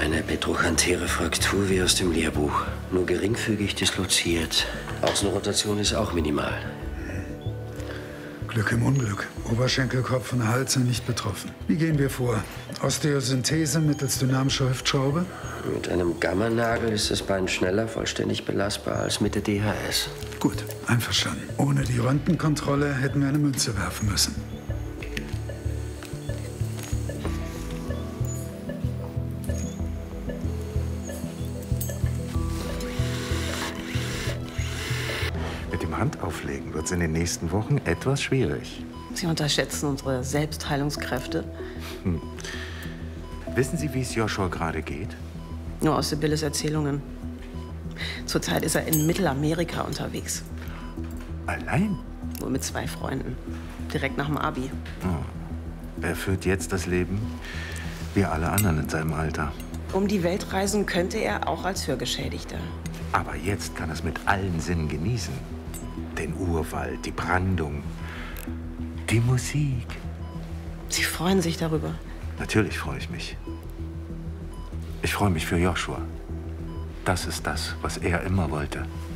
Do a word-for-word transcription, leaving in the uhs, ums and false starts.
Eine petrochantäre Fraktur wie aus dem Lehrbuch. Nur geringfügig disloziert. Außenrotation ist auch minimal. Glück im Unglück. Oberschenkel, Kopf und Hals sind nicht betroffen. Wie gehen wir vor? Osteosynthese mittels dynamischer Hüftschraube? Mit einem Gammanagel ist das Bein schneller vollständig belastbar als mit der D H S. Gut, einverstanden. Ohne die Röntgenkontrolle hätten wir eine Münze werfen müssen. Mit dem Handauflegen wird es in den nächsten Wochen etwas schwierig. Sie unterschätzen unsere Selbstheilungskräfte. Hm. Wissen Sie, wie es Joshua gerade geht? Nur aus Sibylles Erzählungen. Zurzeit ist er in Mittelamerika unterwegs. Allein? Nur mit zwei Freunden. Direkt nach dem Abi. Oh. Er führt jetzt das Leben wie alle anderen in seinem Alter. Um die Welt reisen könnte er auch als Hörgeschädigter. Aber jetzt kann er es mit allen Sinnen genießen. Den Urwald, die Brandung, die Musik. Sie freuen sich darüber? Natürlich freue ich mich. Ich freue mich für Joshua. Das ist das, was er immer wollte.